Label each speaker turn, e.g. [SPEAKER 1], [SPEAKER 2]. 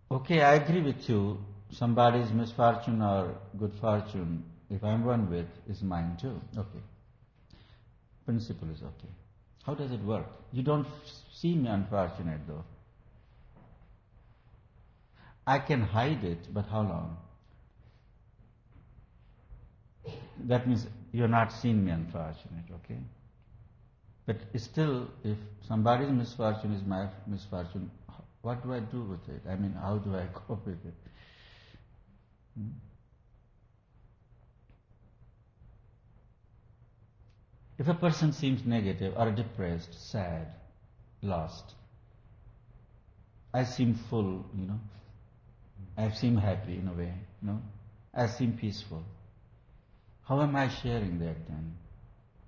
[SPEAKER 1] Okay, I agree with you. Somebody's misfortune or good fortune, if I'm one with, is mine too. Okay. Principle is okay. How does it work? You don't see me unfortunate though. I can hide it, but how long? That means you're not seeing me unfortunate, okay? But still, if somebody's misfortune is my misfortune, what do I do with it? I mean, how do I cope with it? If a person seems negative or depressed, sad, lost, I seem full, I seem happy in a way, I seem peaceful. How am I sharing that then?